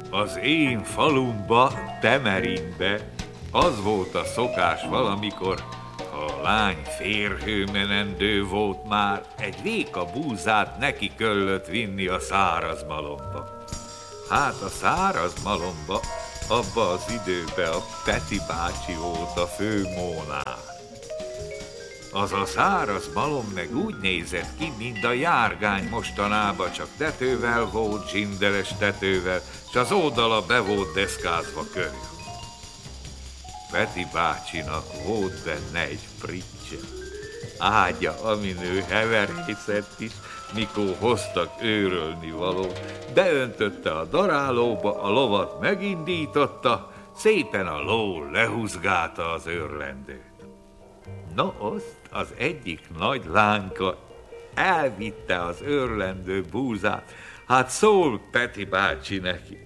Az én falumba, Temerinbe az volt a szokás valamikor, ha a lány férhőmenendő volt már, egy véka búzát neki kellett vinni a száraz malomba. Hát a száraz malomba, abba az időben a Peti bácsi volt a főmónár. Az a száraz malom meg úgy nézett ki, mint a járgány mostanában, csak tetővel volt, zsindeles tetővel, s az oldala be volt deszkázva körül. Peti bácsinak volt benne egy pricse, ágya, amin ő heverészett is, mikor hoztak őrölni valót. Beöntötte a darálóba, a lovat megindította, szépen a ló lehúzgálta az őrlendőt. No, azt az egyik nagy lányka elvitte az őrlendő búzát, hát szól Peti bácsi neki.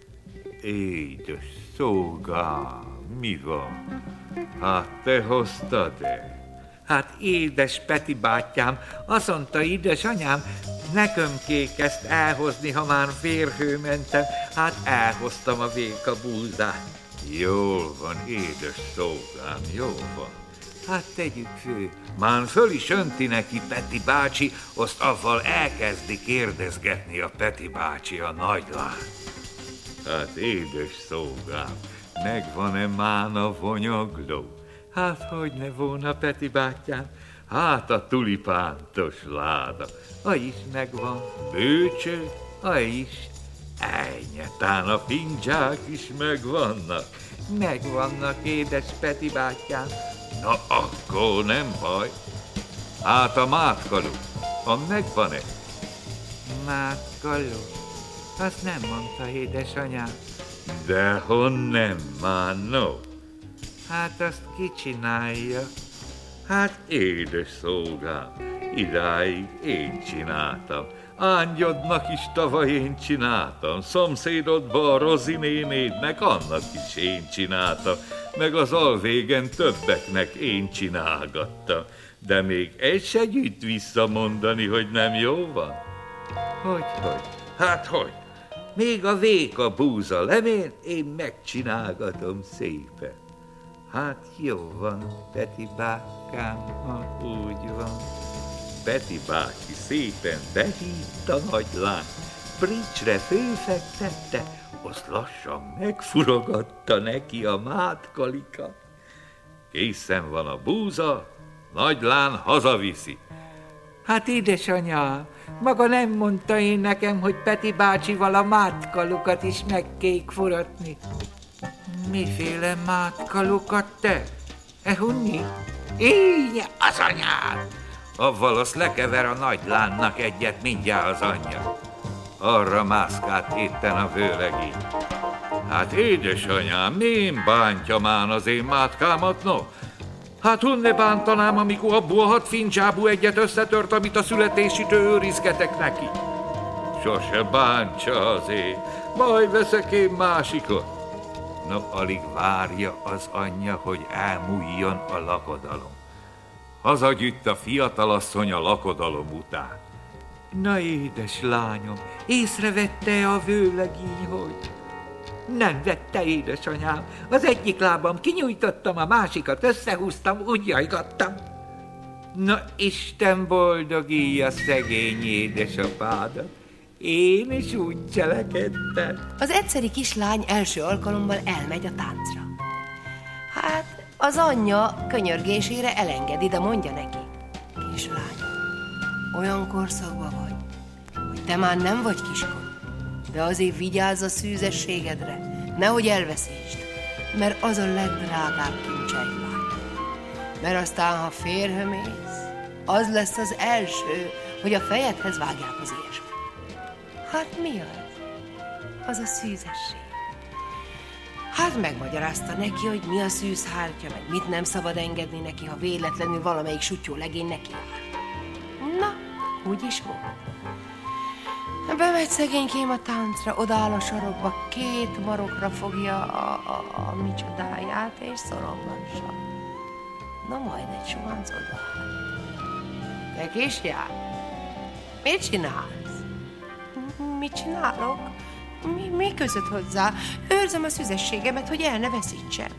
Édes szolgám, mi van? Hát te hoztad-e? Hát édes Peti bátyám, azt mondta édesanyám, nekem kék ezt elhozni, ha már férhő mentem, hát elhoztam a véka búzát. Jól van, édes szolgám, jól van. Hát tegyük fő. Már föl is önti neki Peti bácsi, azt avval elkezdi kérdezgetni a Peti bácsi a nagylány. Hát édes szolgám, megvan-e már a vonyagló? Hát hogy ne volna, Peti bátyám? Hát a tulipántos láda, A is megvan. bőcső, A is. elnyetán a fincsák is megvannak. Megvannak, édes Peti bátyám. Na akkor nem baj. Hát a mátkaló, a megvan-e? Mátkaló. Azt nem mondta édesanyám. De honnan már, no? Hát azt ki csinálja? Hát édes szolgám, idáig én csináltam. Ángyodnak is tavaly én csináltam, szomszédodba a Rozi nénédnek annak is én csináltam, meg az alvégen többeknek én csinálgattam. De még egy se gyűjt visszamondani, hogy nem jó van? Hogy? Hát hogy? Még a véka búza lemén én megcsinálgatom szépen. Hát jó van, Peti bátyám, ha úgy van. Peti bácsi szépen behívta nagy lány, pricsre főfektette, azt lassan megfurogatta neki a mátkalikat. Készen van a búza, nagylán hazaviszi. Hát édesanyám, maga nem mondta én nekem, hogy Peti bácsival a mátkalukat is megkék forratni. Miféle mátkalukat te? Ehunni? Így az anyád! Avval azt lekever a nagylánnak egyet mindjárt az anyja. Arra mászkált éppen a vőlegény. Hát édesanyám, mén bántja már az én mátkámat, no? Hát honne bántanám, amikor abból a 6 fincsábú egyet összetört, amit a születésitől őrizgetek neki? Sose bántsa azért, majd veszek én másikot. No, alig várja az anyja, hogy elmújjon a lakodalom. Hazagyűjt a fiatalasszony a lakodalom után. Na édes lányom, észrevette a vőlegény, hogy... Nem vette, édesanyám. Az egyik lábam kinyújtottam, a másikat összehúztam, úgy jajgattam. Na, Isten boldogíja szegény édesapádat. Én is úgy cselekedtem. Az egyszeri kislány első alkalommal elmegy a táncra. Hát, az anyja könyörgésére elengedi, de mondja neki: kislány, olyan korszakban vagy, hogy te már nem vagy kiskor, de azért vigyázz a szűzességedre, nehogy elveszítsd, mert az a legdrágább kincs egy lány. Mert aztán, ha férhemész, az lesz az első, hogy a fejedhez vágják az ilyesmit. Hát mi az? Az a szűzesség. Hát megmagyarázta neki, hogy mi a szűzhártya, meg mit nem szabad engedni neki, ha véletlenül valamelyik sutyó legény neki áll. Na, úgy is volt. Bemegy szegénykém a táncra, odaáll a sarokba, 2 marokra fogja a micsodáját, és szorongassa. Na majd egy suhanc odaáll. Te kisjár, mit csinálsz? Mit csinálok? Mi között hozzá? Őrzöm a szüzességemet, hogy el ne veszítsem.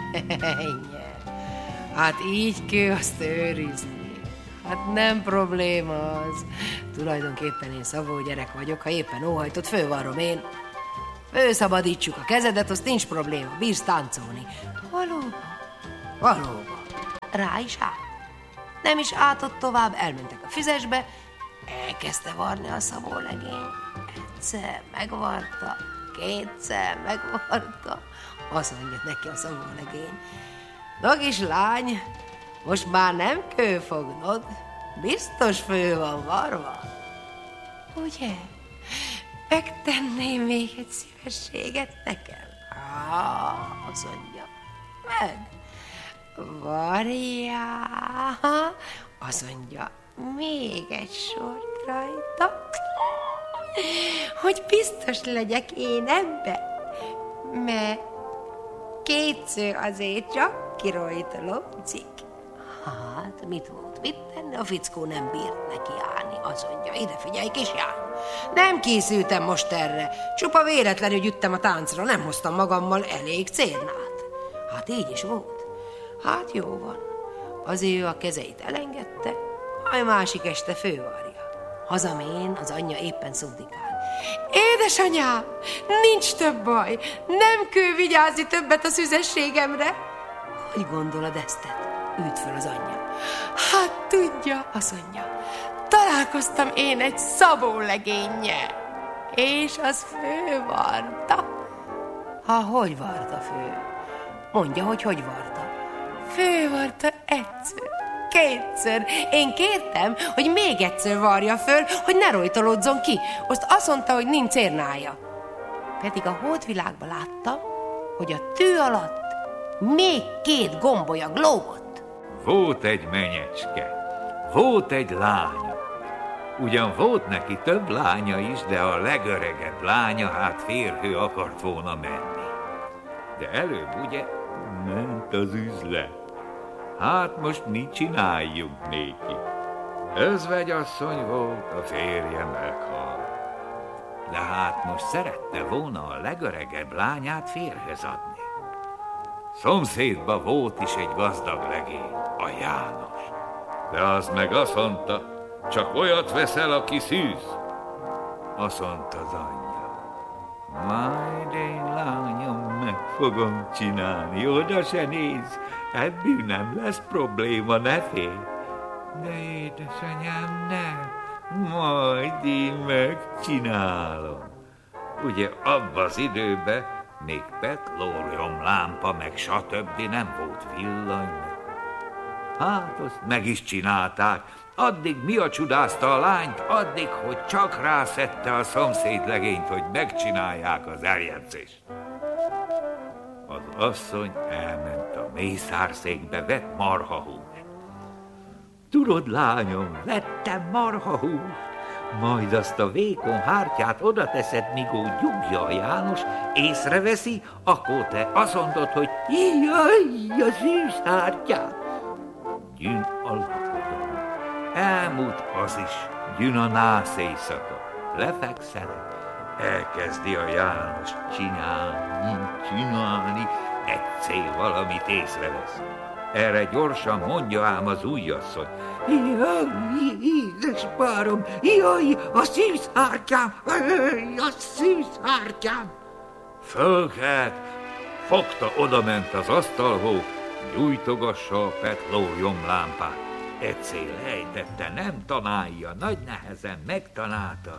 Hát így kell azt őrizni. Hát nem probléma az. Tulajdonképpen én szabó gyerek vagyok, ha éppen óhajtott, fölvarrom én. Fölszabadítsuk a kezedet, az nincs probléma, bírsz táncolni. Valóban. Rá is állt. Nem is átott tovább, elmentek a füzesbe, elkezdte varni a szabólegény. Egyszer megvarta, kétszer megvarta, azt mondja neki a szabólegény. Na kis lány, most már nem kell fognod, biztos fő van varva. Ugye? Megtenném még egy szívességet nekem? Azt mondja, meg. Varjál, azt mondja, még egy sort rajta, hogy biztos legyek én ebbe, mert kétszer azért csak ki rajta lopcik. Hát, mit volt mit tenni? A fickó nem bírt neki állni. Azt mondja, ide figyelj, kislány, nem készültem most erre, csupa véletlenül jöttem a táncra, nem hoztam magammal elég cérnát. Hát így is volt. Hát jó van. Az ő a kezeit elengedte, majd másik este fővarja. Hazamén az anyja éppen szódikál. Édesanyám, nincs több baj, nem kell vigyázni többet a szüzességemre. Hogy gondolod ezt? Ült föl az anyja. Hát tudja, azt mondja, találkoztam én egy szabólegénnyel, és az fővarta. Hogy varta fő? Mondja, hogy varta. Fővarta egyszer, kétszer. Én kértem, hogy még egyszer varja föl, hogy ne rojtolódzon ki. Azt mondta, hogy nincs cérnája. Pedig a hódvilágban láttam, hogy a tű alatt még 2 gombolyag lógott. Volt egy menyecske, volt egy lánya. Ugyan volt neki több lánya is, de a legöregebb lánya hát férjő akart volna menni. De előbb ugye ment az üzlet. Hát most mit csináljunk néki? Özvegyasszony volt, a férje meghalt. De hát most szerette volna a legöregebb lányát férjhez adni. Szomszédba volt is egy gazdag legény, a János. De az meg azt mondta, csak olyat veszel, aki szűz. Azt mondta az anyja, majd én lányom meg fogom csinálni, oda se néz, ebből nem lesz probléma, ne félj. De édesanyám, nem, majd én megcsinálom. Ugye abban az időben még petlóriumlámpa, meg stb. Nem volt villany. Hát azt meg is csinálták. Addig mi csodázta a lányt, addig, hogy csak rászedte a szomszéd legényt, hogy megcsinálják az eljegyzést. Az asszony elment a mészárszékbe, vett marhahúst. Tudod, lányom, vettem marhahúst, majd azt a vékony hártyát oda teszed, míg úgy gyugja a János, észreveszi, akkor te azt mondod, hogy jaj, a szűz hártyát. Gyűn a lakodon. Elmúlt az is, gyűn a nász éjszaka. Lefekszenek, elkezdi a János csinálni, egyszer valamit észrevesz. Erre gyorsan mondja ám az újasszony. Jaj, édes párom, jaj, a szűzhártyám, a szűzhártyám. Fölkelt, fogta, odament az asztalhoz, gyújtogassa a petlóriumlámpát. Egyszer lejtette, nem találja, nagy nehezen megtalálta.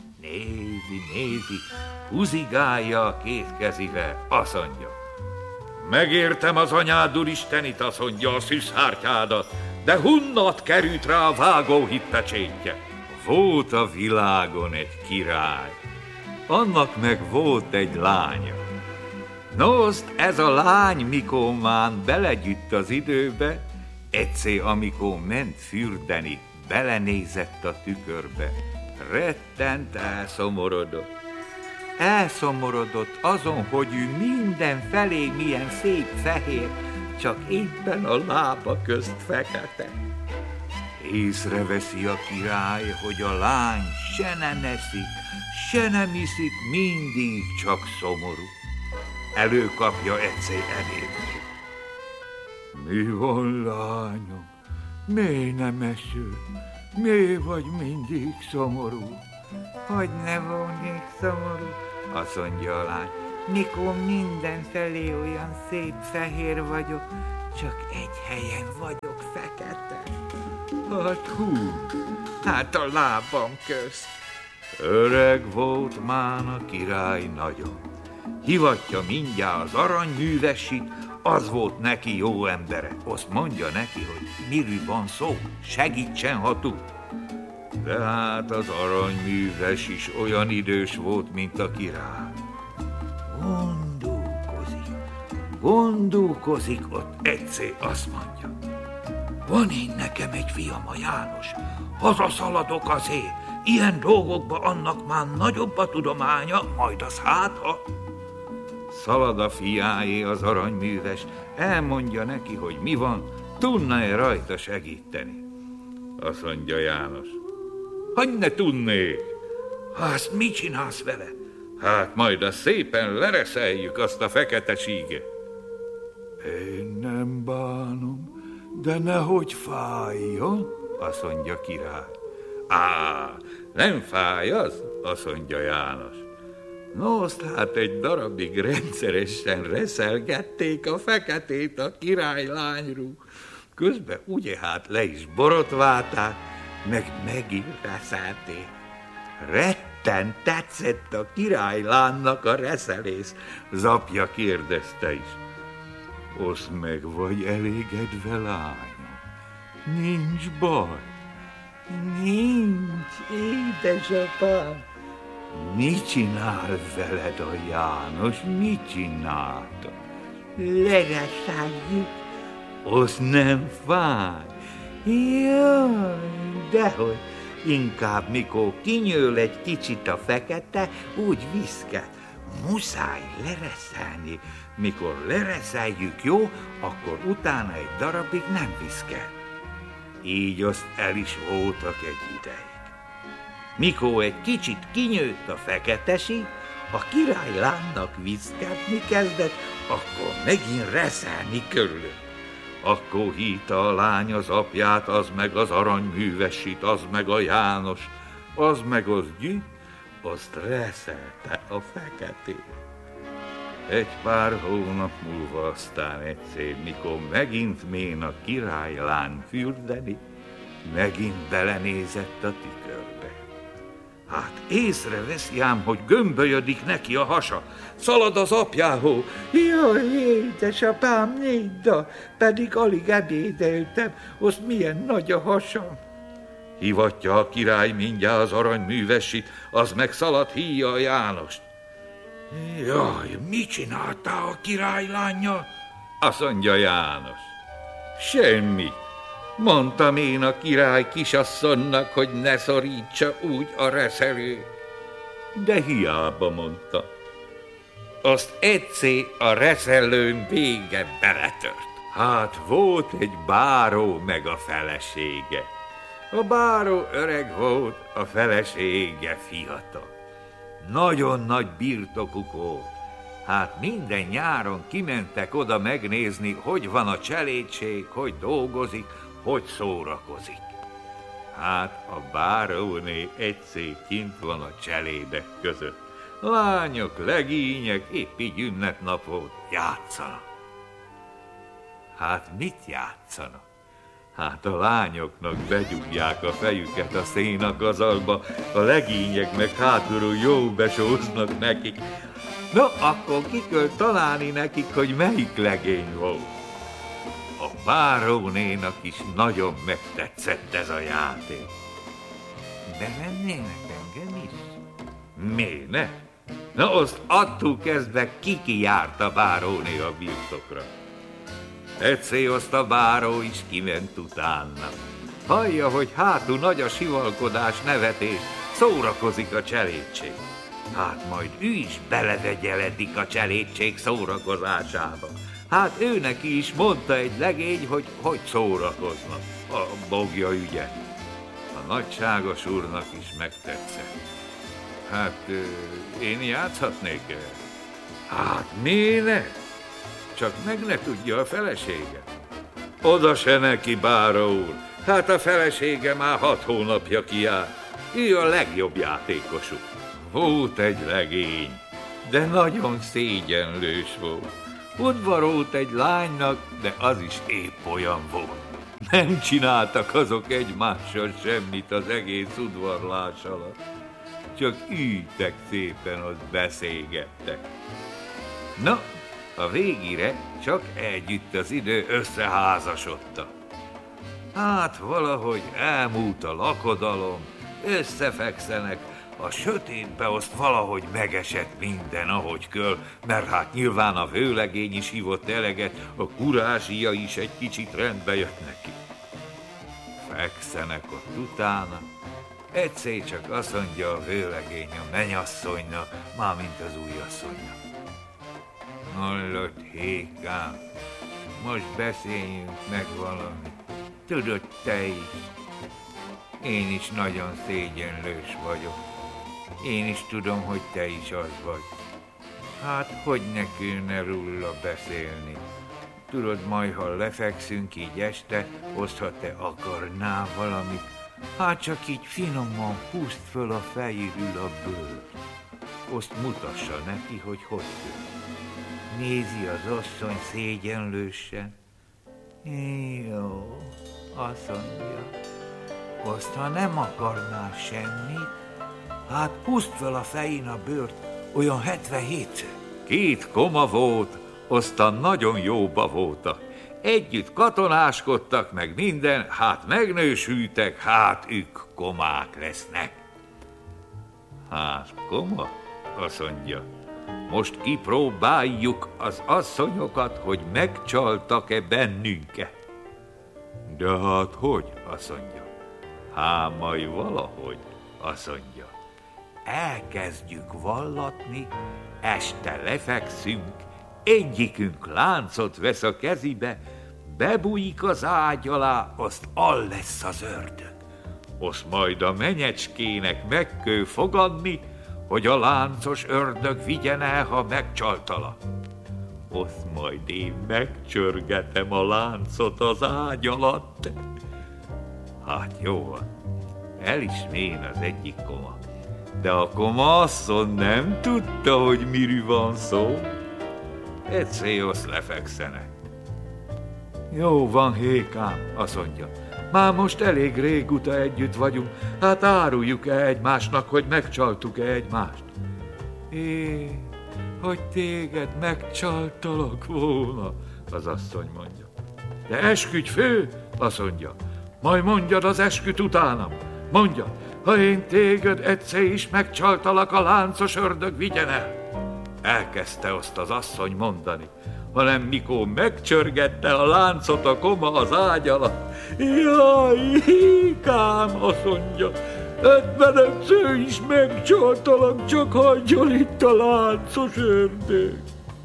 Nézi, húzigálja a 2 kezivel, azt mondja. Megértem az anyád úristenit, azt mondja, a szűzhártyádat, de hunnat került rá a vágóhíd pecsétje. Volt a világon egy király, annak meg volt egy lánya. Noszt, ez a lány, mikor már belegyütt az időbe, egyszer, amikor ment fürdeni, belenézett a tükörbe, rettent elszomorodott. Elszomorodott azon, hogy ő mindenfelé milyen szép fehér, csak éppen a lába közt fekete. Észreveszi a király, hogy a lány se nem eszik, se nem iszik, mindig csak szomorú. Előkapja egyszer enélkül. Mi van, lányom? Miért nem eső? Miért vagy mindig szomorú? Hogy ne volnék szomorú, Azt mondja a lány. mikor mindenfelé olyan szép fehér vagyok, csak egy helyen vagyok fekete. Hát hú, Hát a lábam közt. öreg volt már a király nagyon. Hivatja mindjárt az aranyművesit, az volt neki jó embere. Azt mondja neki, hogy miről van szó, segítsen, ha tud. De hát az aranyműves is olyan idős volt, mint a király. Gondolkozik, ott egyszer azt mondja. Van én nekem egy fiam, a János, hazaszaladok azért, ilyen dolgokba annak már nagyobb a tudománya, majd az hátha. Szalad a fiáé az aranyműves, elmondja neki, hogy mi van, tudna-e rajta segíteni. Azt mondja János, hogy ne tudnék? Hát mit csinálsz vele? Hát majd azt szépen lereszeljük, azt a fekete síget. Én nem bánom, de nehogy fájjon, azt mondja király. Á, nem fáj az? Azt mondja János. No, azt hát egy darabig rendszeresen reszelgették a feketét a királylányról. Közben ugye hát le is borotválták, meg megint reszelték. Retten tetszett a királylánynak a reszelész. Az apja kérdezte is. Osz meg vagy elégedve, lányom? Nincs baj. Nincs, édesapám. Mit csinál veled a János? Mit csinálta? Lereszálljuk. Az nem fáj. Jaj, Dehogy, inkább mikor kinyől egy kicsit a fekete, úgy viszket. Muszáj lereszelni. Mikor lereszeljük, jó, akkor utána egy darabig nem viszket. Így azt el is voltak egy ideig. Mikor egy kicsit kinyőtt a feketesi, a királylánynak viszketni kezdett, akkor megint reszelni körül. Akkor hívta a lány az apját, az meg az aranyművesit, az meg a János, az meg az Gyű, azt reszelte a feketét. Egy pár hónap múlva aztán egyszer, mikor megint mén a királylány fürdeni, megint belenézett a tükörbe. Hát észreveszi ám, hogy gömbölyödik neki a hasa, szalad az apjához. jaj, édesapám, nézd, pedig alig ebédeltem, azt milyen nagy a hasam. Hivatja a király mindjárt az aranyművesit, az meg szalad híja a Jánost. Jaj, mit csináltál a királylánnyal? Azt mondja János. Semmit. Mondtam én a király kisasszonynak, hogy ne szorítsa úgy a reszelőt. De hiába mondta. Azt egyszer a reszelőn vége beletört. Hát volt egy báró meg a felesége. A báró öreg volt, a felesége fiatal. Nagyon nagy birtokuk volt. Hát minden nyáron kimentek oda megnézni, hogy van a cselédség, hogy dolgozik, hogy szórakozik. Hát a báróné egyszer kint van a cselédek között. Lányok, legények, épp így ünnepnap volt, játszanak. Hát mit játszanak? Hát a lányoknak begyugják a fejüket a szénakazalba, a legények meg hátulról jó besóznak nekik. Na, akkor ki kell találni nekik, hogy melyik legény volt. A bárónénak is nagyon megtetszett ez a játék. Bevennének engem is? Miért ne? Na, azt attól kezdve ki járt a báróné a birtokra. Egyszer azt a báró is kiment utána. Hallja, hogy hátul nagy a sivalkodás, nevetés, szórakozik a cselédség. Hát majd ő is belevegyeledik a cselédség szórakozásába. Hát ő neki is mondta egy legény, hogy szórakoznak. A bogja ügye. A nagyságos úrnak is megtetszett. Hát, én játszhatnék-e? Hát, mi ne? Csak meg ne tudja a felesége. Oda se neki, báró úr. Hát a felesége már 6 hónapja kiáll. Ő a legjobb játékosuk. Volt egy legény, de nagyon szégyenlős volt. Udvarolt egy lánynak, de az is épp olyan volt. Nem csináltak azok egymással semmit az egész udvarlás alatt. Csak ültek szépen, ott beszélgettek. Na, a végére csak együtt az idő összeházasodtak. Hát valahogy elmúlt a lakodalom, összefekszenek, a sötétbe azt valahogy megesett minden, ahogy köl, mert hát nyilván a vőlegény is hívott eleget, a kurázsia is egy kicsit rendbe jött neki. Fekszenek ott utána, egyszer csak azt mondja a vőlegény a mennyasszonynak, mármint az újasszonynak. Hallod, Hékám, most beszéljünk meg valamit. Tudod te is, én is nagyon szégyenlős vagyok. Én is tudom, hogy te is az vagy. Hát, hogy nekülne róla beszélni? Tudod, majd ha lefekszünk így este, azt ha te akarnál valamit, hát csak így finoman húzd föl a fejéről a bőrt. Azt mutassa neki, hogy hogy kell. Nézi az asszony szégyenlősen. Jó, azt mondja. Azt, ha nem akarnál semmit, hát húzd fel a fején a bőrt olyan 77-szer. 2 koma volt, aztán nagyon jóba voltak. Együtt katonáskodtak, meg minden, hát megnősültek, hát ők komák lesznek. Hát koma? Azt mondja. Most kipróbáljuk az asszonyokat, hogy megcsaltak-e bennünket. De hát hogy? Azt mondja. Hát majd valahogy, azt mondja. Elkezdjük vallatni, este lefekszünk, egyikünk láncot vesz a kezibe, bebújik az ágy alá, azt al lesz az ördög. Azt majd a menyecskének meg kell fogadni, hogy a láncos ördög vigyen el, ha megcsaltalak. Azt majd én megcsörgetem a láncot az ágy alatt. Hát jó van, el is mén az egyik koma. De a koma asszony nem tudta, hogy miről van szó. Egyszer azt lefekszenek. Jó van, Hékám, azt mondja. Már most elég régóta együtt vagyunk, hát áruljuk-e egymásnak, hogy megcsaltuk-e egymást? Hogy téged megcsaltalak volna, az asszony mondja. De esküdj fő, azt mondja. Majd mondjad az esküt utánam. Mondja, ha én téged egyszer is megcsaltalak, a láncos ördög vigyen el. Elkezdte azt az asszony mondani, hanem mikor megcsörgette a láncot a koma az ágy alatt. Jaj, Hékám, azt mondja, 50-szer is megcsaltalak, csak hagyjon itt a láncos ördög.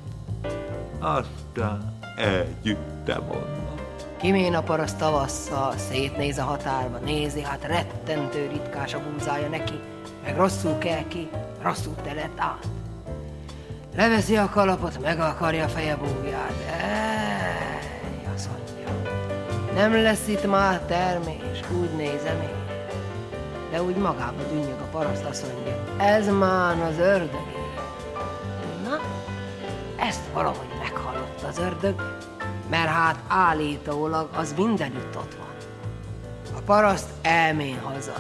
Aztán elgyűjtem onnan. Kimén a paraszt tavasszal, szétnéz a határba, nézi, hát rettentő ritkás a búzája neki, meg rosszul kell ki, rosszul telett át. Leveszi a kalapot, meg akarja a feje bújját. Azt mondja, nem lesz itt már termés, úgy nézem én. De úgy magába dünnyög a paraszt, azt mondja, ez már az ördögé. Na, ezt valahogy meghallott az ördög, mert hát állítólag az mindenütt ott van. A paraszt elmén haza.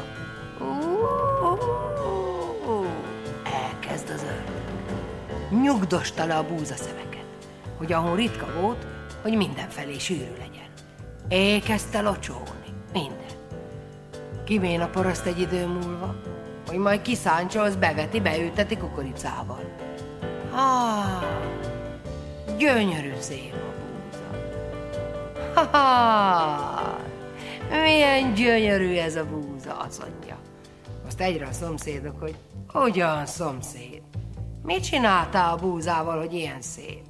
Elkezd az ördög. Nyugdosta le a búzaszöveket, hogy ahol ritka volt, hogy mindenfelé sűrű legyen. Elkezdte locsolni, minden. Kimén a paraszt egy idő múlva, hogy majd kiszáncsa, az beveti, beülteti kukoricával. Gyönyörű szép a búza. Milyen gyönyörű ez a búza, azt mondja. Azt egyre a szomszédok, hogy ugyan szomszéd. Mit csináltál a búzával, hogy ilyen szép?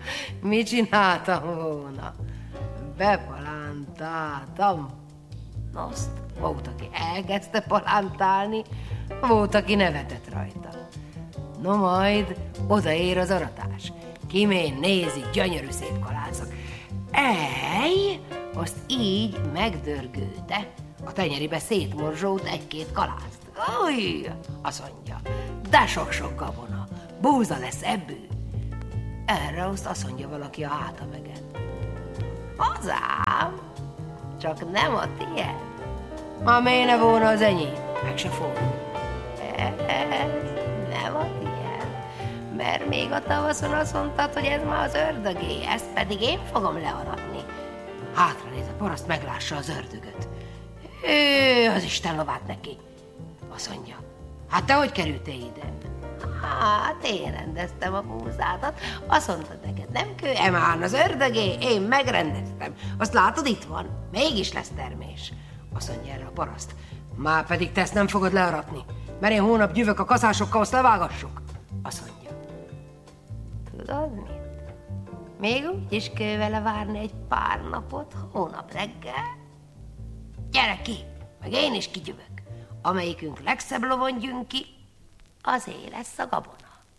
Mit csináltam volna? Bepalántáltam. Azt volt, aki elkezdte palántálni, volt, aki nevetett rajta. No majd odaér az aratás. Kimén nézi, gyönyörű szép kalászok. Ej, azt így megdörgőte, a tenyeribe szétmorzsolt egy-két kalászt. Új, azt mondja, de sok-sok gabona, búza lesz ebből. Erre azt mondja valaki a háta mögött. Az ám, csak nem a tiéd. Ma méne volna az enyém, meg se fordul. Ez nem a tiéd, mert még a tavaszon azt mondtad, hogy ez már az ördögé, ezt pedig én fogom learatni. Hátranéz a paraszt, meglássa az ördögöt. Ő az Isten lovát neki. Azt mondja, hát te hogy kerültél ide? Hát én rendeztem a búzádat, azt mondtad neked, nem kő, emán az ördögé, én megrendeztem. Azt látod, itt van, mégis lesz termés. Azt mondja erre a paraszt, már pedig te ezt nem fogod learatni, mert én hónap gyűvök a kaszásokkal, azt levágassuk. Azt mondja, tudod mit? Még úgy is kell vele várni egy pár napot, hónap reggel. Gyere ki, meg én is kigyűvök. Amelyikünk legszebb lovon gyűn ki, azé lesz a gabona.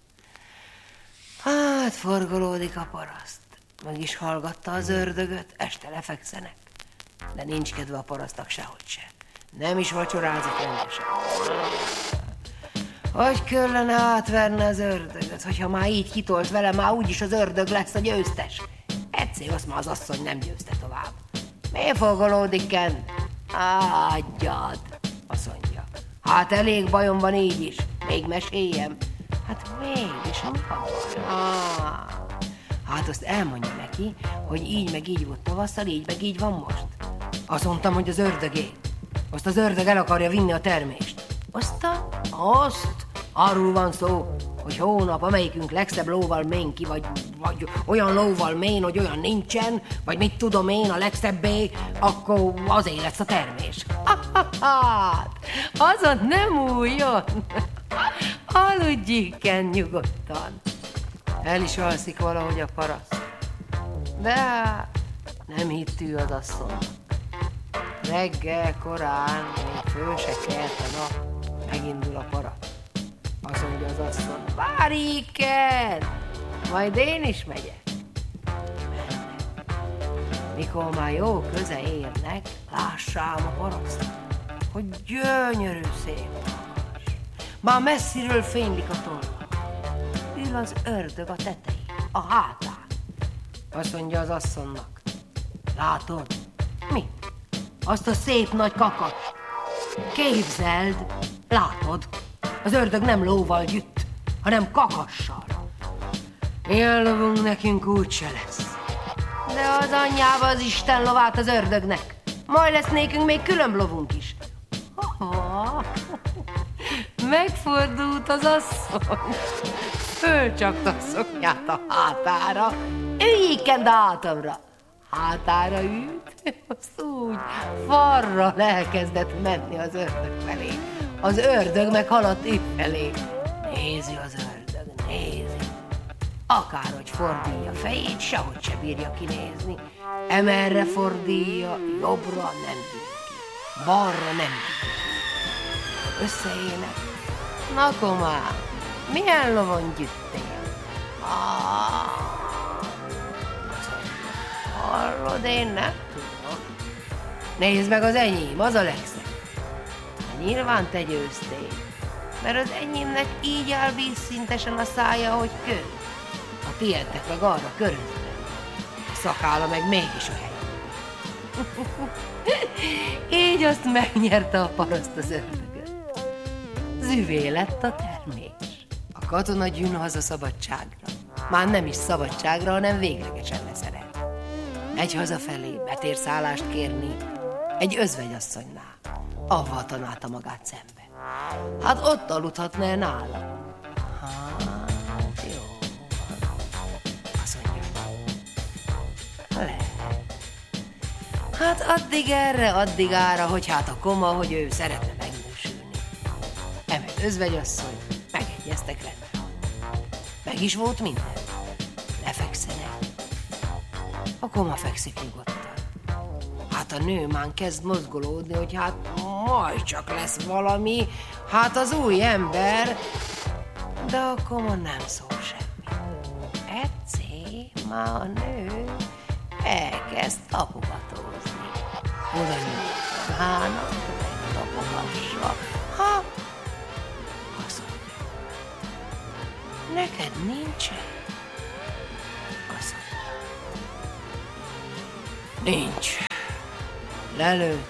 Hát forgolódik a paraszt. Meg is hallgatta az ördögöt, este lefekszenek. De nincs kedve a parasztnak sehogy se. Nem is vacsorázik rendesen. Hogy kellene átverni az ördögöt, hogyha már így kitolt vele, már úgyis az ördög lesz a győztes. Egyszer azt már az asszony nem győzte tovább. Miért forgolódik kent? Adjad, azt mondja. Hát elég bajom van így is, még meséljem. Hát mégis, mi a baj? Hát azt elmondja neki, hogy így meg így volt tavasszal, így meg így van most. Azt mondtam, hogy az ördögé. Azt az ördög el akarja vinni a termést. Azt, arról van szó, hogy hónap, amelyikünk legszebb lóval mén ki, vagy olyan lóval mén, hogy olyan nincsen, vagy mit tudom én, a legszebbé, akkor azért lesz a termés. Hát, azon nem újjon. Aludjéken nyugodtan. El is alszik valahogy a paraszt. De nem hittű az asszonynak. Reggel korán, még föl se kelt a nap, megindul a paraszt. Azt mondja az asszony, várj Iken, majd én is megyek. Mikor már jó köze érnek, lássám a paraszt, hogy gyönyörű szép magas. Már messziről fénylik a tolla. Ül az ördög a tetején, a hátán. Azt mondja az asszonynak, látod? Mi? Azt a szép nagy kakas. Képzeld, látod? Az ördög nem lóval gyütt, hanem kakassal. Ilyen lovunk nekünk úgyse lesz. De az anyjába az Isten lovát az ördögnek. Majd lesz nékünk még külön lovunk is. Megfordult az asszony. Fölcsapta a szoknyát a hátára. Üljéken a hátamra. Hátára ült, azt úgy farral elkezdett menni az ördög felé. Az ördög meg haladt ő felé. Nézi az ördög, nézi. Akárhogy fordítja a fejét, sehogy se bírja kinézni. Emerre fordítja, jobbra nem bír ki. Balra nem bír ki. Összeének. Na komám, milyen lovon gyüttél? Hallod, én nem tudom. Nézd meg az enyém, az a legszebb. Nyilván te győztél, mert az enyémnek így áll vízszintesen a szája, hogy kő. A tiédnek meg arra körözve. A szakálla meg mégis a helyén. Így azt megnyerte a paraszt az ördögöt. Züvé lett a termés. A katona gyűn haza szabadságra. Már nem is szabadságra, hanem véglegesen leszeret. Megy hazafelé, betér szállást kérni egy özvegyasszonynál. Avval tanálta magát szembe. Hát ott aludhatná nála. Hát jó. Azt mondja. Lehet. Hát addig erre, addig ára, hogy hát a koma, hogy ő szeretne megnősülni. Emed özvegyasszony, megegyeztek rendben. Meg is volt minden. Lefekszenek. A koma fekszik nyugodtan. Hát a nő már kezd mozgolódni, hogy hát majd csak lesz valami, hát az új ember, de a koma nem szól semmi. Egyszer már a nő elkezd tapogatózni. Oda nyújt a hának, megtapogassa. Ha, azt mondja, neked nincsen? Azt mondja, nincs. Lelőtt.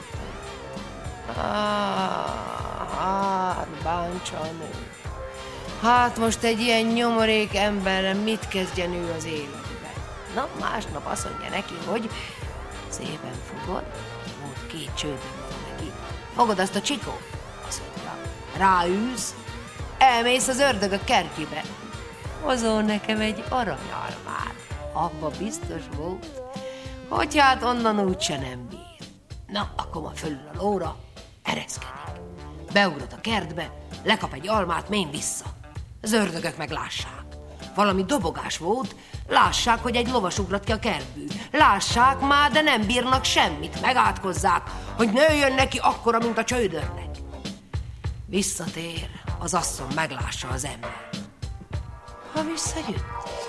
Hát bántsa a nő. Hát most egy ilyen nyomorék emberre mit kezdjen ő az életben? Na, másnap azt mondja neki, hogy szépen fogod, volt 2 csődön van neki. Fogod azt a csikót? Azt mondja, ráülsz, elmész az ördögök kertjébe. Hozol nekem egy aranyalmát. Abba biztos volt, hogy hát onnan úgyse nem bír. Na, akkor ma fölül a lóra, ereszkedik. Beugrott a kertbe, lekap egy almát, mény vissza. Az ördögök meg lássák. Valami dobogás volt, lássák, hogy egy lovas ugrott ki a kertből. Lássák már, de nem bírnak semmit, megátkozzák, hogy nőjön neki akkora, mint a csődörnek. Visszatér, az asszony meglássa az ember. Ha visszajött?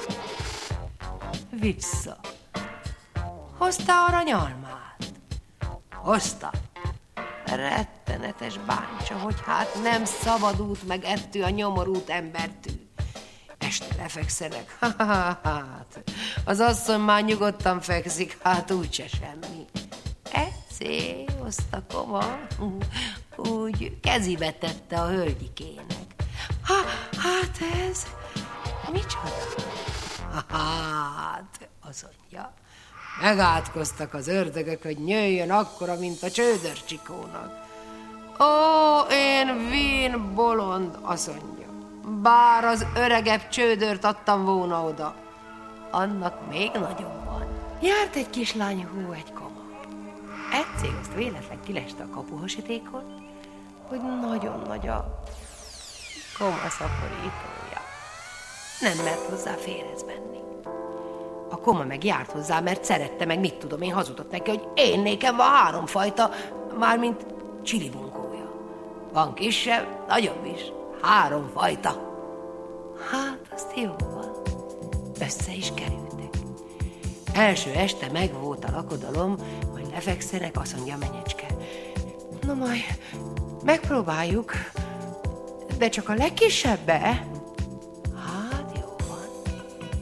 Vissza. Hozta aranyalmát? Hozta. Rettenetes bántsa, hogy hát nem szabadult meg ettől a nyomorult embertől. Este lefekszenek, hát az asszony már nyugodtan fekszik, hát úgyse semmi. Egyszer azt a koma úgy kezébe tette a hölgyikének. Hát ez micsoda? Hát, az mondja, megátkoztak az ördögök, hogy nőjön akkora, mint a csődörcsikónak. Ó, én vén bolond, azt mondja. Bár az öregebb csődört adtam volna oda, annak még nagyobb van. Járt egy kislány, hú, egy koma. Egyszer azt véletlen kileste a kapuhasítékon, hogy nagyon nagy a koma szaporítója. Nem mert hozzá férhez menni. A koma meg járt hozzá, mert szerette, meg mit tudom, én hazudott neki, hogy én nékem van 3 fajta, mármint csilibunkója. Van kisebb, nagyobb is. 3 fajta. Hát, azt jó van. Össze is kerültek. Első este megvolt a lakodalom, majd lefekszenek, azt mondja a menyecske. Na majd, megpróbáljuk, de csak a legkisebbe. Hát, jó van.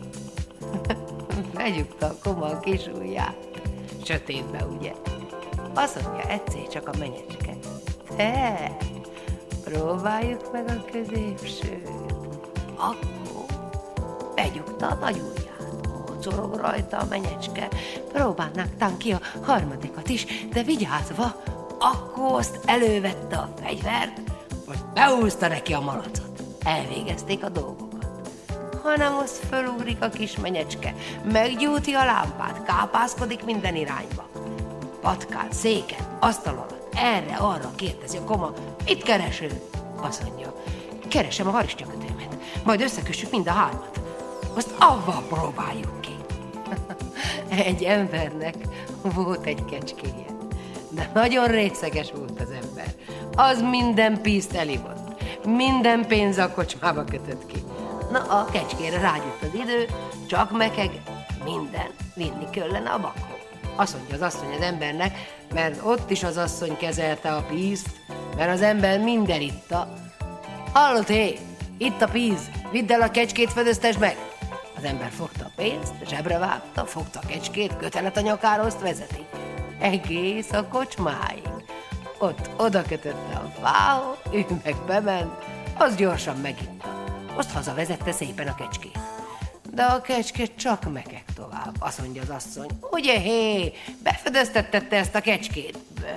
Legyugta a koma a kis ujját. Sötétbe, ugye? Azt mondja egyszer csak a menyecske. Te! Próbáljuk meg a középsőt. Akkor begyugta a nagy ujját. Mocorog rajta a menyecske. Próbálnák tán ki a harmadikat is, de vigyázva, akkor azt elővette a fegyvert, vagy behúzta neki a malacot. Elvégezték a dolgokat. Hanem azt fölugrik a kis menyecske, meggyújti a lámpát, kápászkodik minden irányba. Patkán, széken, asztal alatt, erre-arra kérdezi a koma, mit kereső? Azt mondja, keresem a harisnyakötőmet, majd összekössük mind a 3. Azt avval próbáljuk ki. Egy embernek volt egy kecskéje, de nagyon részeges volt az ember. Az minden pízt elivott, minden pénz a kocsmába kötött ki. Na, a kecskére rágyújt az idő, csak mekeg, minden vinni kellene a bakhoz. Azt mondja az asszony az embernek, mert ott is az asszony kezelte a pízt, mert az ember minden itta. Hallod, hé, itt a píz, vidd el a kecskét, fedeztesd meg! Az ember fogta a pénzt, zsebre vágta, fogta a kecskét, kötelet a nyakára, azt vezeti. Egész a kocsmáig. Ott oda kötötte a fához, ő meg bement, az gyorsan megitta. Azt hazavezette szépen a kecskét. De a kecske csak mekeg tovább, azt mondja az asszony. Ugye, hé, befedeztettette ezt a kecskét?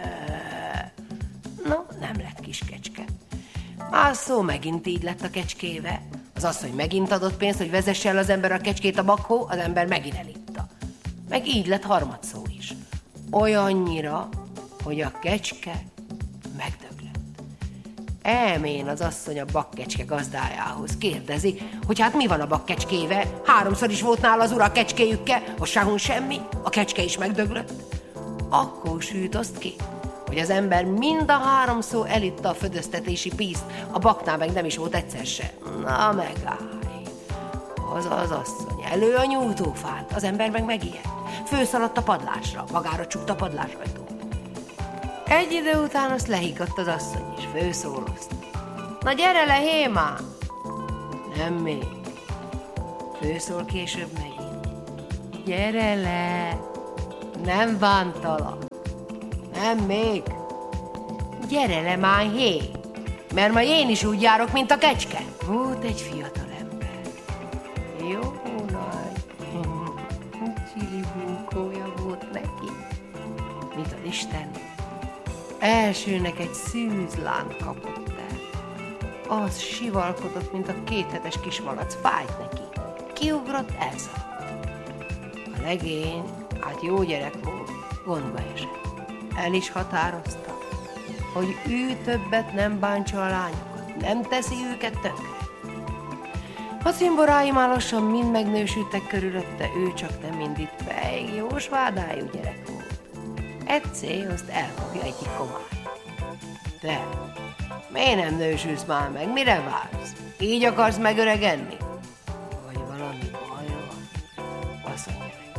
No, nem lett kis kecske. Más szó megint így lett a kecskéve. Az asszony megint adott pénzt, hogy vezesse el az ember a kecskét a bakhó, az ember megint elitta. Meg így lett harmadszó is. Olyannyira, hogy a kecske megdöglött. Elmén az asszony a bakkecske gazdájához, kérdezi, hogy hát mi van a bakkecskével? 3-szor is volt nála az ura a kecskéjükkel, most sehol semmi, a kecske is megdöglött. akkor sült azt ki, hogy az ember mind a 3 szó elitta a födöztetési pízt, a baknál meg nem is volt egyszer se. Na megállj! Az asszony elő a nyújtófát, az ember meg megijedt. Főszaladt a padlásra, magára csukta a padlásajtót. Egy idő után azt lehiggadt az asszony, és főszólozt. Na gyere le, Hémá! Nem még. Főszól később megint. Gyere le! Nem bántalak. Nem még. Gyere le már, hé! Mert ma én is úgy járok, mint a kecske. Volt egy fiatal ember. Jó nagy. Csili bunkója volt neki. Mit ad Isten? Elsőnek egy szűzlánt kapott el. Az sivalkodott, mint a 2 hetes kismalac. Fájt neki. Kiugrott, elszaladt. A legény, hát jó gyerek volt, gondba esett. El is határozta, hogy ő többet nem bántsa a lányokat, nem teszi őket tönkre. A cimborái már lassan mind megnősültek körülötte, ő csak nem indítváig, jós vádájú gyerek volt. Egyszer azt elkapja egyik komány. Te, miért nem nősülsz már meg, mire vársz? Így akarsz megöregedni? Vagy valami baj van? Azt mondja neki.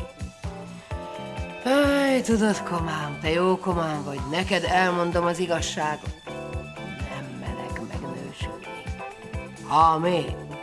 Tudod, komám, te jó komám vagy, neked elmondom az igazságot. Nem merek megnősülni. Ha mi?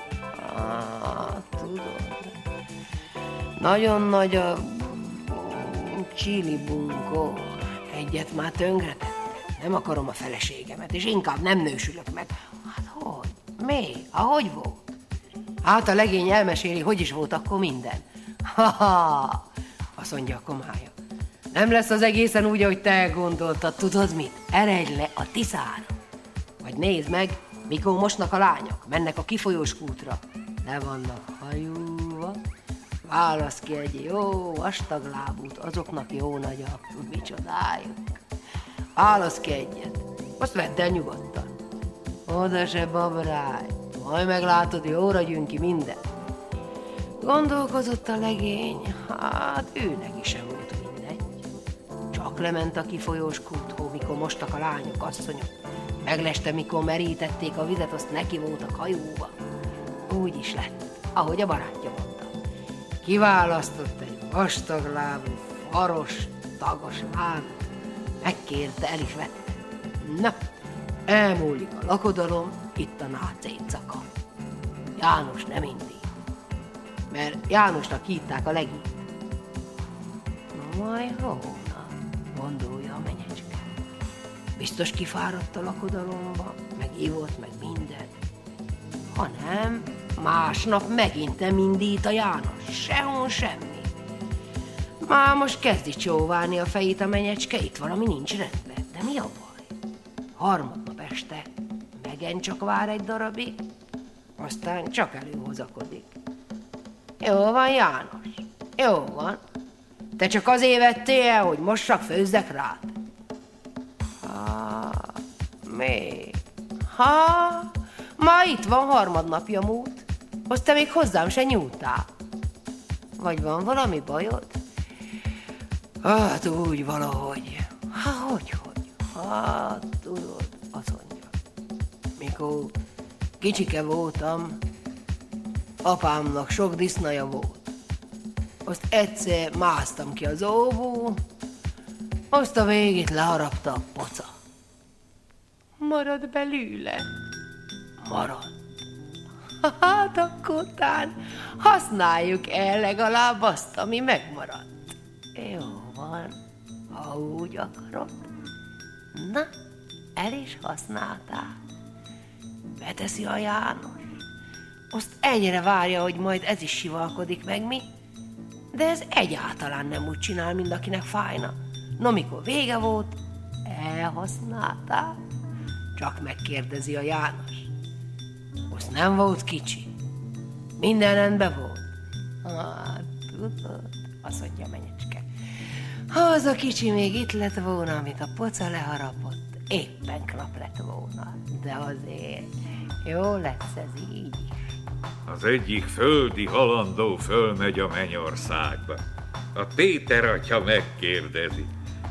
Tudod. Nagyon nagy a csili bunkó. Egyet már tönkretettem. Nem akarom a feleségemet, és inkább nem nősülök meg. Hát hogy? Mi? Ahogy volt? Hát a legény elmeséli, hogy is volt akkor minden. Ha-ha! Azt mondja a komája. Nem lesz az egészen úgy, ahogy te gondoltad, tudod mit? Eredj le a Tiszára. Vagy nézd meg, mikor mosnak a lányok, mennek a kifolyós kútra. Le vannak hajúva, válasz ki egy jó vastag lábút, azoknak jó nagy a micsodájuk. Válasz ki egyet, azt vedd el nyugodtan. Oda se babrálj, majd meglátod, jóra gyűn ki minden. Gondolkozott a legény, hát őnek is sem volt mindegy. Csak lement a kifolyós kúthoz, mikor mostak a lányok, asszonyok. Megleste, mikor merítették a vizet, azt neki voltak hajóba. Úgy is lett, ahogy a barátja mondta. Kiválasztott egy vastaglábú, faros, tagos lányot. Megkérte, el is vette. Na, elmúlik a lakodalom, itt a nácécaka. János nem indít, mert Jánosnak hívták a legét. Majd hóna, gondolja a menyecske. Biztos kifáradt a lakodalomba, meg ivott, meg minden. Ha nem, másnap megint nem indít a János, sehol semmi. Már most kezdi csóválni a fejét a menyecske, itt valami nincs rendben, de mi a baj? Harmadnap este megint csak vár egy darabig, aztán csak előhozakodik. Jó van, János, jó van. Te csak azért vettél el, hogy most csak főzzek rád. Mi? Ma itt van harmadnapja múlt, azt te még hozzám se nyúltál. Vagy van valami bajod? Hát úgy valahogy. Hogy? Hát tudod, azt mondja. Mikor kicsike voltam, apámnak sok disznaja volt. Azt egyszer másztam ki az óvó, azt a végét leharapta a poca. Marad belőle? Marad. Hát akkor tán használjuk el legalább azt, ami megmaradt. Jó van, ha úgy akarod. Na, el is használtál. Beteszi a János. Azt egyre várja, hogy majd ez is sivalkodik meg, mi? De ez egyáltalán nem úgy csinál, mint akinek fájna. No, mikor vége volt, elhasználtál? Csak megkérdezi a János. Azt nem volt kicsi. Minden rendben volt. Hát, tudod, azt mondja a menyecske. Ha az a kicsi még itt lett volna, amit a poca leharapott, éppen klap lett volna. De azért jó lesz ez így is. Az egyik földi halandó fölmegy a mennyországba. A Péter atya megkérdezi.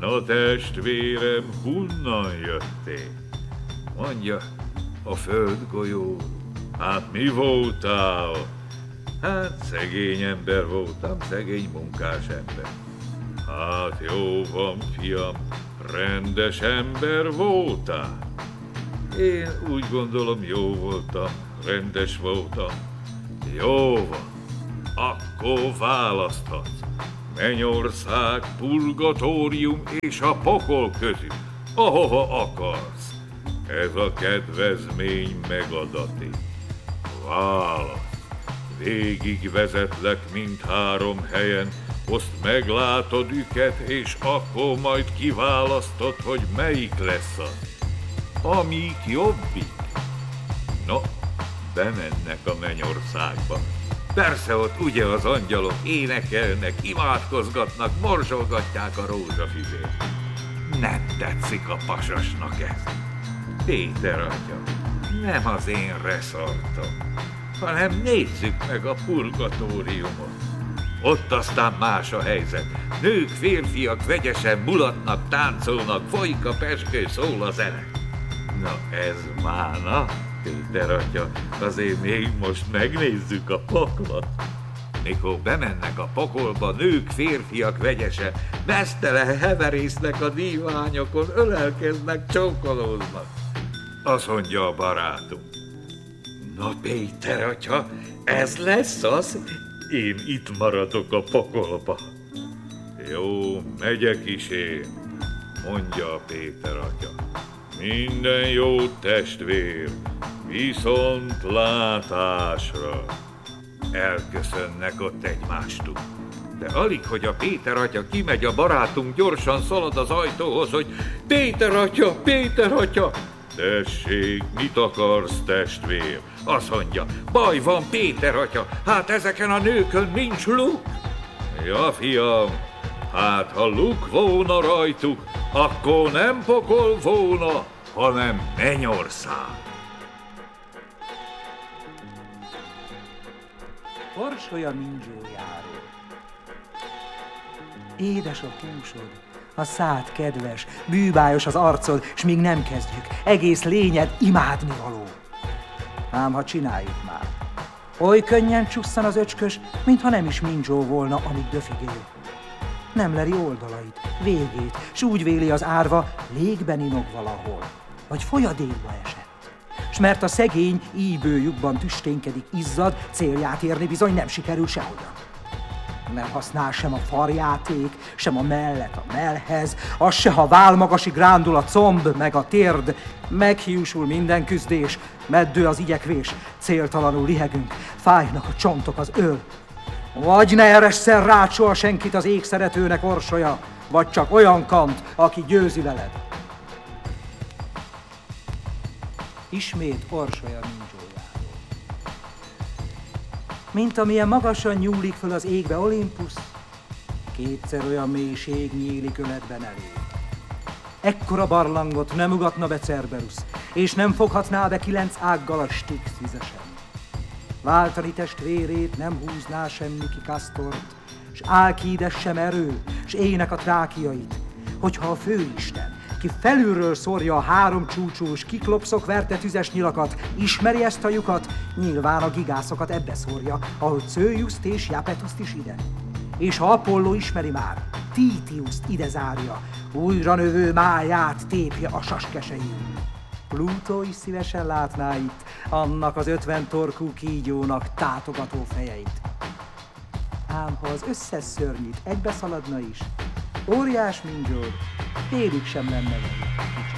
Na testvérem, honnan jöttél? Mondja, a földgolyó. Hát mi voltál? Hát szegény ember voltam, szegény munkás ember. Hát jó van, fiam, rendes ember voltál. Én úgy gondolom, jó voltam, rendes voltam. Jó van, akkor választhatsz. Mennyország, purgatórium és a pokol közül, ahova akarsz. Ez a kedvezmény megadaté. Válasz. Végig vezetlek mindhárom helyen, azt meglátod őket, és akkor majd kiválasztod, hogy melyik lesz az. Amíg jobbik. No, bemennek a mennyországba. Persze ott ugye az angyalok énekelnek, imádkozgatnak, morzsolgatják a rózsafüzét. Nem tetszik a pasasnak ez. Péter atya, nem az én reszartom, hanem nézzük meg a purgatóriumot. Ott aztán más a helyzet. Nők, férfiak vegyesen mulatnak, táncolnak, folyik a pezsgő, szól a zene. Na ez mána, Péter atya, azért még most megnézzük a poklot. Mikor bemennek a pokolba, nők, férfiak vegyesen, meztelen heverésznek a díványokon, ölelkeznek, csókolóznak. Azt mondja a barátunk. Na Péter atya, ez lesz az? Én itt maradok a pokolba. Jó, megyek is én, mondja a Péter atya. Minden jó testvér, viszontlátásra. Elköszönnek ott egymástól. De alig, hogy a Péter atya kimegy, a barátunk gyorsan szalad az ajtóhoz, hogy Péter atya, Péter atya! Tessék, mit akarsz, testvér? Azt mondja, baj van, Péter atya, hát ezeken a nőkön nincs luk. Ja, fiam, hát ha luk volna rajtuk, akkor nem pokol volna, hanem mennyország. Orsolya Mindzsójáról. Édes a húsod, a szád kedves, bűbájos az arcod, s még nem kezdjük, egész lényed imádnivaló. Ám ha csináljuk már. Oly könnyen csusszan az öcskös, mintha nem is Mindzsó volna, amit döfigél. Nem leri oldalait, végét, s úgy véli az árva, légben inog valahol, vagy folyadékba esett. S mert a szegény íbő lyukban tüsténkedik, izzad, célját érni bizony nem sikerül sehogyan. Nem használ sem a farjáték, sem a mellet a mellhez, az se, ha válmagasi grándul a comb, meg a térd, meghiúsul minden küzdés, meddő az igyekvés, céltalanul lihegünk, fájnak a csontok az öl. Vagy ne eresszel rád soha senkit az égszeretőnek, Orsolya, vagy csak olyan kant, aki győzi veled. Ismét Orsolya Mindzsójáról. Mint amilyen magasan nyúlik föl az égbe Olimpusz, kétszer olyan mélység nyílik öletben elé. Ekkora barlangot nem ugatna be Cerberusz, és nem foghatná be 9 ággal a Styx vizesen. Váltani testvérét nem húzná semmi ki Kasztort, s Álkides sem erő, s ének a trákiait, hogyha a főisten, ki felülről szórja a 3 csúcsús, kiklopszok verte tüzes nyilakat, ismeri ezt a lyukat, nyilván a gigászokat ebbe szórja, ahogy Zöjuszt és Japetuszt is ide. És ha Apolló ismeri már, Títiuszt ide zárja, újra növő máját tépje a saskesejű. Plutó is szívesen látná itt annak az 50 torkú kígyónak tátogató fejeit. Ám ha az összes szörnyit egybeszaladna is, óriás Mindzsó félig sem lenne vele.